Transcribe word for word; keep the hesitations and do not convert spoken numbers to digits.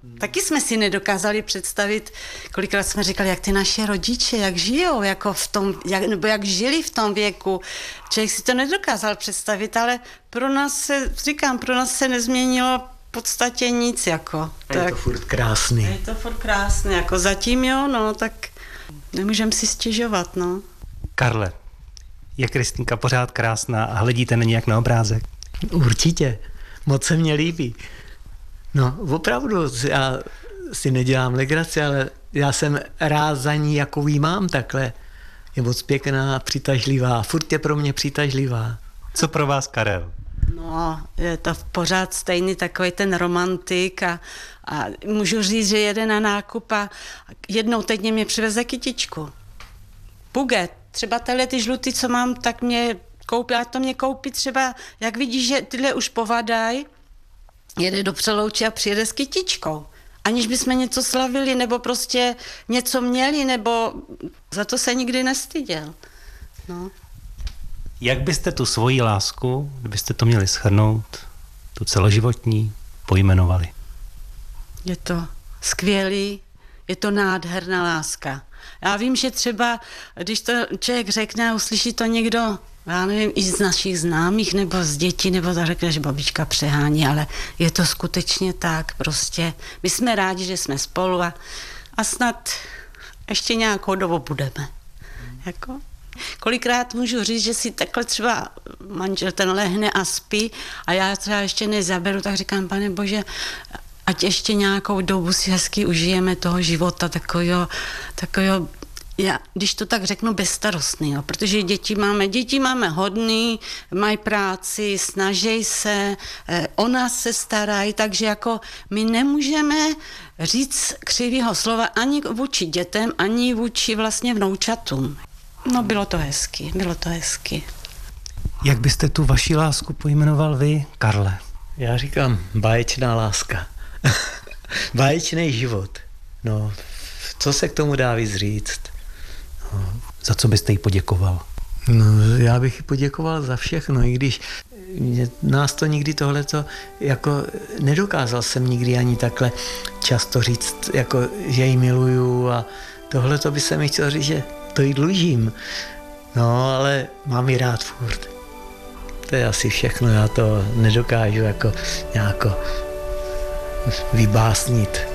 Taky jsme si nedokázali představit, kolikrát jsme říkali, jak ty naše rodiče, jak žijou, jako v tom, jak, nebo jak žili v tom věku. Člověk si to nedokázal představit, ale pro nás se, říkám, pro nás se nezměnilo v podstatě nic, jako. Je tak, to furt krásný. Je to furt krásný, jako zatím jo, no, tak nemůžeme si stěžovat, no. Karle, je Kristýnka pořád krásná a hledíte na ní jak na obrázek? Určitě, moc se mně líbí. No, opravdu, já si nedělám legraci, ale já jsem rád za ní, jakou jí mám takhle. Je moc pěkná, přitažlivá, furt je pro mě přitažlivá. Co pro vás Karel? No, je to pořád stejný takový ten romantik a, a můžu říct, že jede na nákup a jednou teď mě přiveze kytičku. Puget, třeba tyhle ty žlutý, co mám, tak mě koupí, a to mě koupí třeba, jak vidíš, že tyhle už povadají, jede do Přelouče a přijede s kytičkou. Aniž bychom něco slavili, nebo prostě něco měli, nebo za to se nikdy nestyděl. No. Jak byste tu svoji lásku, kdybyste to měli shrnout, tu celoživotní, pojmenovali? Je to skvělý, je to nádherná láska. Já vím, že třeba, když to člověk řekne a uslyší to někdo, já nevím, i z našich známých, nebo z dětí, nebo to řekne, že babička přehání, ale je to skutečně tak, prostě. My jsme rádi, že jsme spolu a, a snad ještě nějakou dobu budeme. Jako? Kolikrát můžu říct, že si takhle třeba manžel ten lehne a spí a já třeba ještě nezaberu, tak říkám, Pane Bože, ať ještě nějakou dobu si hezky užijeme toho života, takového, takového, já, když to tak řeknu, bezstarostný, jo, protože děti máme, děti máme hodný, mají práci, snaží se, eh, o nás se starají, takže jako my nemůžeme říct křivýho slova ani vůči dětem, ani vůči vlastně vnoučatům. No bylo to hezky, bylo to hezky. Jak byste tu vaši lásku pojmenoval vy, Karle? Já říkám báječná láska. Báječný život. No, co se k tomu dá víc říct? No. Za co byste jí poděkoval? No, já bych jí poděkoval za všechno, i když mě, nás to nikdy tohleto, jako nedokázal jsem nikdy ani takhle často říct, jako, že ji miluju a tohleto by se mi chtěl říct, že to jí dlužím. No, ale mám ji rád furt. To je asi všechno, já to nedokážu jako nějako vybásnit.